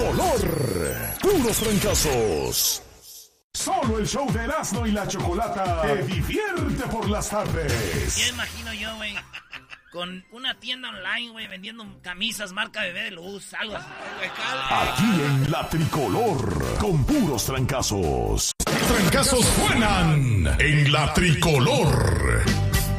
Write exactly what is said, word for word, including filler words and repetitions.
tricolor. Puros trancazos. Solo el show de Erasmo y la Chocolata te divierte por las tardes. Ya imagino yo, güey, con una tienda online, güey, vendiendo camisas marca Bebé de Luz, algo así. Aquí en la Tricolor, con puros trancazos. Trancazos suenan en la Tricolor.